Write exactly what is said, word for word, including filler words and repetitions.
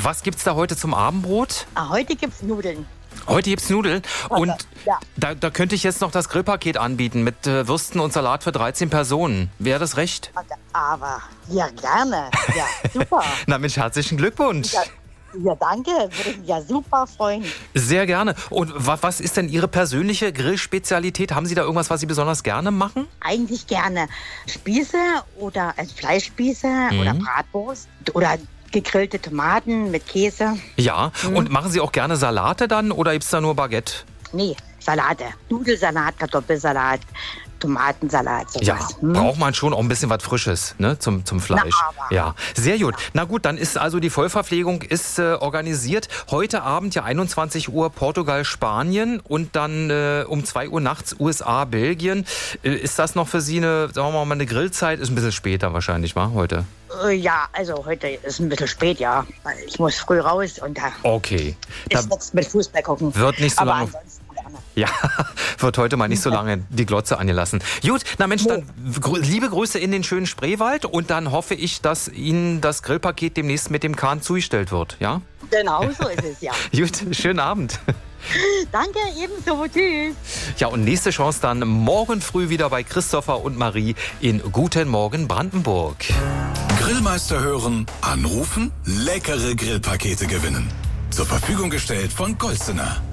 was gibt's da heute zum Abendbrot? Ah, heute gibt's Nudeln. Heute gibt's Nudeln und ja. da, da könnte ich jetzt noch das Grillpaket anbieten mit äh, Würsten und Salat für dreizehn Personen. Wäre das recht? Aber, ja gerne. Ja, super. Na Mensch, herzlichen Glückwunsch. Ja, ja, danke. Würde ich mich ja super freuen. Sehr gerne. Und wa- was ist denn Ihre persönliche Grillspezialität? Haben Sie da irgendwas, was Sie besonders gerne machen? Eigentlich gerne Spieße oder also Fleischspieße Mhm. oder Bratwurst oder gegrillte Tomaten mit Käse. Ja. Und machen Sie auch gerne Salate dann oder gibt's da nur Baguette? Nee, Salate. Nudelsalat, Kartoffelsalat, Tomatensalat, sowas. Ja, Hm? braucht man schon auch ein bisschen was Frisches, ne, zum, zum Fleisch. Na, aber. Ja, sehr gut. Na gut, dann ist also die Vollverpflegung ist äh, organisiert. Heute Abend ja einundzwanzig Uhr Portugal, Spanien und dann äh, um zwei Uhr nachts U S A, Belgien. Äh, ist das noch für Sie eine, sagen wir mal, eine Grillzeit? Ist ein bisschen später wahrscheinlich, wa, heute? Äh, Ja, also heute ist ein bisschen spät, ja. Weil ich muss früh raus und da Okay. Da ist nichts mit Fußball gucken. wird nicht so Aber lange- ansonsten gerne. Ja, wird heute mal nicht so lange die Glotze angelassen. Gut, na Mensch, dann grü- liebe Grüße in den schönen Spreewald und dann hoffe ich, dass Ihnen das Grillpaket demnächst mit dem Kahn zugestellt wird, ja? Genau so ist es, ja. Gut, schönen Abend. Danke, ebenso. Tschüss. Ja, und nächste Chance dann morgen früh wieder bei Christopher und Marie in Guten Morgen Brandenburg. Grillmeister hören, anrufen, leckere Grillpakete gewinnen. Zur Verfügung gestellt von Golstener.